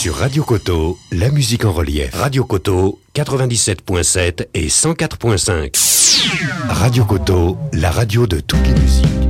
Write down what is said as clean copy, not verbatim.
Sur Radio Koto, la musique en relief. Radio Koto, 97.7 et 104.5. Radio Koto, la radio de toutes les musiques.